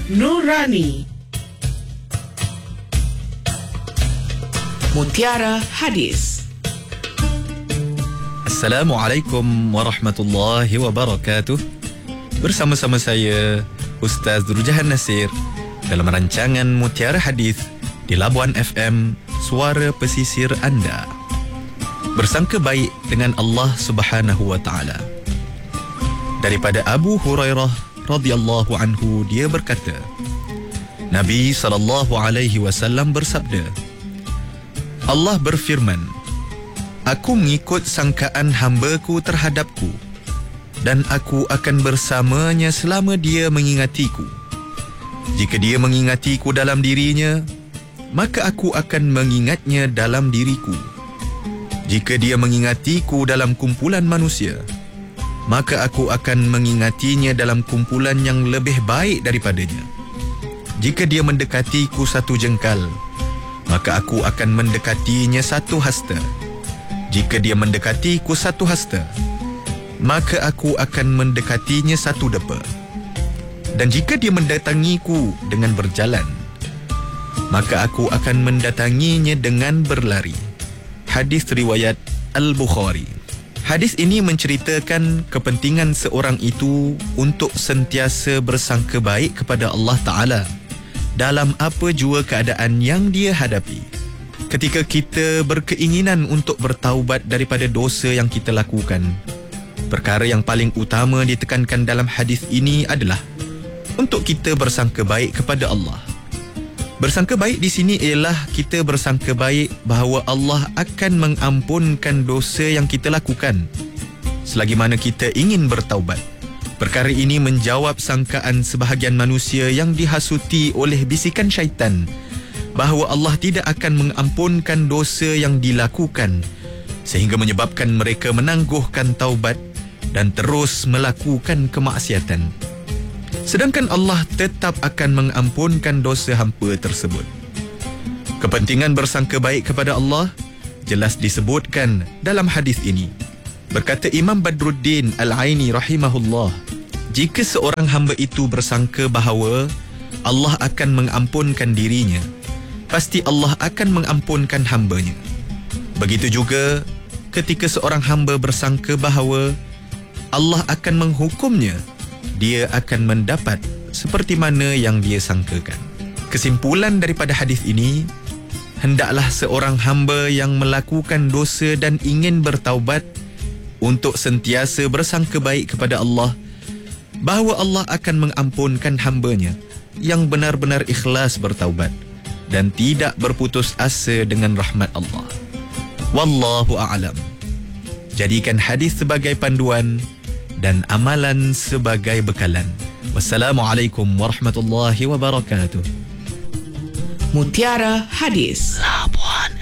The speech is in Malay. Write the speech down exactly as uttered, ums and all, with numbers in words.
Nurani. Mutiara Hadis. Assalamualaikum warahmatullahi wabarakatuh. Bersama-sama saya Ustaz Durjahan Nasir dalam rancangan Mutiara Hadis di Labuan F M, suara pesisir anda. Bersangka baik dengan Allah Subhanahu wa taala. Daripada Abu Hurairah radhiyallahu anhu, dia berkata, Nabi sallallahu alaihi wasallam bersabda, Allah berfirman, Aku mengikut sangkaan hamba-Ku terhadapku, dan aku akan bersamanya selama dia mengingatiku. Jika dia mengingatiku dalam dirinya, maka aku akan mengingatnya dalam diriku. Jika dia mengingatiku dalam kumpulan manusia, maka aku akan mengingatinya dalam kumpulan yang lebih baik daripadanya. Jika dia mendekatiku satu jengkal, maka aku akan mendekatinya satu hasta. Jika dia mendekatiku satu hasta, maka aku akan mendekatinya satu depa. Dan jika dia mendatangiku dengan berjalan, maka aku akan mendatanginya dengan berlari. Hadis riwayat Al-Bukhari. Hadis ini menceritakan kepentingan seorang itu untuk sentiasa bersangka baik kepada Allah Ta'ala dalam apa jua keadaan yang dia hadapi. Ketika kita berkeinginan untuk bertaubat daripada dosa yang kita lakukan, perkara yang paling utama ditekankan dalam hadis ini adalah untuk kita bersangka baik kepada Allah. Bersangka baik di sini ialah kita bersangka baik bahawa Allah akan mengampunkan dosa yang kita lakukan selagi mana kita ingin bertaubat. Perkara ini menjawab sangkaan sebahagian manusia yang dihasuti oleh bisikan syaitan bahawa Allah tidak akan mengampunkan dosa yang dilakukan, sehingga menyebabkan mereka menangguhkan taubat dan terus melakukan kemaksiatan. Sedangkan Allah tetap akan mengampunkan dosa hamba tersebut. Kepentingan bersangka baik kepada Allah jelas disebutkan dalam hadis ini. Berkata Imam Badruddin Al-Aini rahimahullah, jika seorang hamba itu bersangka bahawa Allah akan mengampunkan dirinya, pasti Allah akan mengampunkan hambanya. Begitu juga ketika seorang hamba bersangka bahawa Allah akan menghukumnya, dia akan mendapat seperti mana yang dia sangkakan. Kesimpulan daripada hadis ini, hendaklah seorang hamba yang melakukan dosa dan ingin bertaubat untuk sentiasa bersangka baik kepada Allah bahawa Allah akan mengampunkan hambanya yang benar-benar ikhlas bertaubat dan tidak berputus asa dengan rahmat Allah. Wallahu a'lam. Jadikan hadis sebagai panduan dan amalan sebagai bekalan. Wassalamualaikum warahmatullahi wabarakatuh. Mutiara Hadis. Labuan.